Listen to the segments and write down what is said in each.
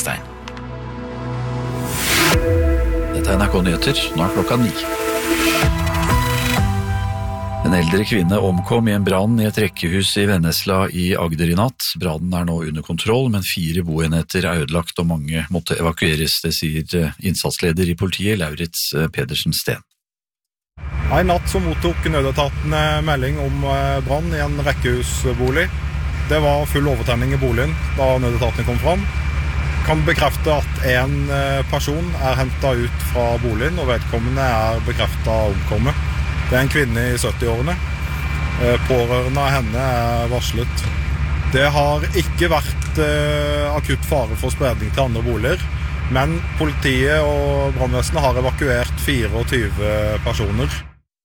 Ringstein. Dette NRK Nyheter, nå klokka 9. En eldre kvinne omkom i en brann i et rekkehus i Vennesla i Agder i natt. Brannen nå under kontroll, men 4 boenheter ødelagt og mange måtte evakueres, det sier innsatsleder i politiet, Lauritz Pedersen Steen. I natt så mottok nødetaten melding om brann i en rekkehusbolig. Det var full overtenning i boligen da nødetaten kom fram. Kan bekrefte at en person hentet ut fra boligen, og vedkommende bekreftet omkommet. Det en kvinne i 70-årene. Pårørende av henne varslet. Det har ikke vært akutt fare for spredning til andre boliger, men politiet og brannvesenet har evakuert 24 personer.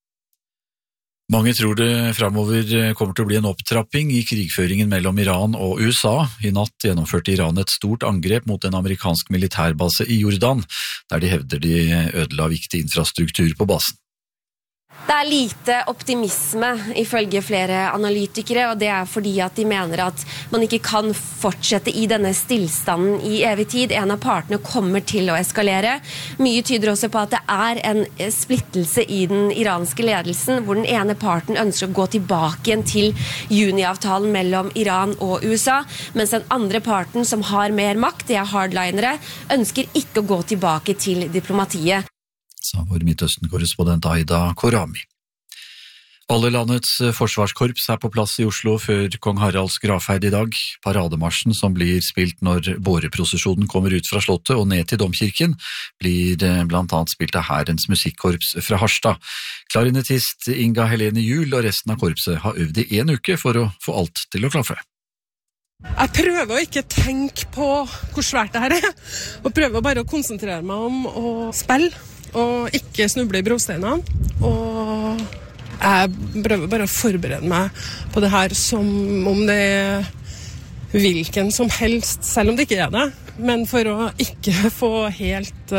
Mange tror det fremover kommer til å bli en opptrapping i krigføringen mellom Iran og USA. I natt gjennomførte Iran et stort angrep mot en amerikansk militærbase i Jordan, der de hevder de ødela viktig infrastruktur på basen. Det lite optimisme ifølge flere analytikere, og det fordi at de mener at man ikke kan fortsette i denne stillstanden i evig tid. En av partene kommer til å eskalere. Mye tyder også på at det en splittelse i den iranske ledelsen, hvor den ene parten ønsker å gå tilbake igjen til juniavtalen mellom Iran og USA, mens den andre parten, som har mer makt, det hardlinere, ønsker ikke å gå tilbake til diplomatiet. Sa vår Midtøsten-korrespondent Aida Korami. Alle landets forsvarskorps på plass i Oslo før kong Haralds gravferd i dag. Parademarsjen som blir spilt når båreprosesjonen kommer ut fra slottet og ned til domkirken, blir blant annet spilt av Hærens musikkorps fra Harstad. Klarinettist Inga Helene Juhl og resten av korpset har øvd i 1 uke for å få alt til å klaffe. Jeg prøver å ikke tenke på hvor svært det her og prøver bare å konsentrere meg om å spille og ikke snuble i brosteinene, og jeg prøver bare å forberede meg på det her som om det hvilken som helst, selv om det ikke det, men for å ikke få helt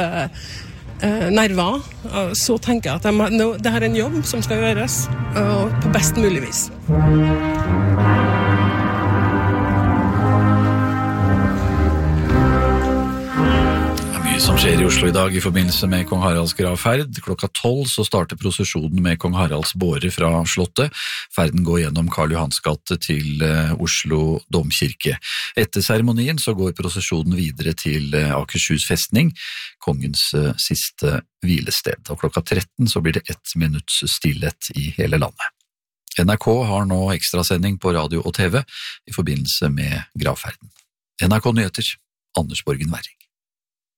nerver, så tenker jeg at det her en jobb som skal gjøres på best mulig vis. Som skjer i Oslo i dag i forbindelse med kong Haralds gravferd. Klokka 12 så starter prosesjonen med kong Haralds båre fra slottet. Ferden går gjennom Karl Johans gate til Oslo domkirke. Etter seremonien så går prosesjonen videre til Akershus festning, kongens siste hvilested. Og klokka 13 så blir det 1 minutts stillhet i hele landet. NRK har nå ekstrasending på radio og TV i forbindelse med gravferden. NRK Nyheter, Anders Borgen Werring.